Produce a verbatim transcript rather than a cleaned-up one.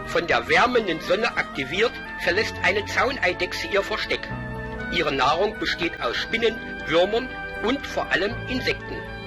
Von der wärmenden Sonne aktiviert, verlässt eine Zauneidechse ihr Versteck. Ihre Nahrung besteht aus Spinnen, Würmern und vor allem Insekten.